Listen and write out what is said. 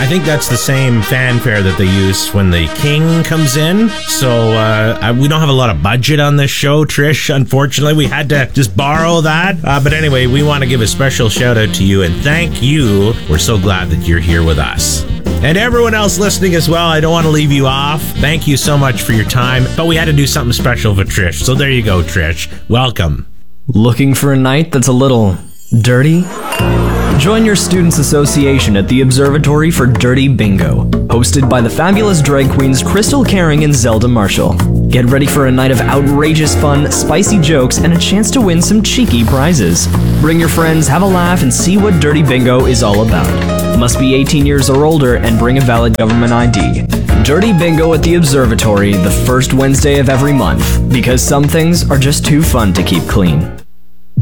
think that's the same fanfare that they use when the king comes in. So we don't have a lot of budget on this show, Trish. Unfortunately, we had to just borrow that. But anyway, we want to give a special shout out to you and thank you. We're so glad that you're here with us. And everyone else listening as well, I don't want to leave you off. Thank you so much for your time. But we had to do something special for Trish. So there you go, Trish. Welcome. Looking for a night that's a little dirty? Join your Students' Association at the Observatory for Dirty Bingo, hosted by the fabulous drag queens Crystal Caring and Zelda Marshall. Get ready for a night of outrageous fun, spicy jokes, and a chance to win some cheeky prizes. Bring your friends, have a laugh, and see what Dirty Bingo is all about. Must be 18 years or older and bring a valid government ID. Dirty Bingo at the Observatory the first Wednesday of every month, because some things are just too fun to keep clean.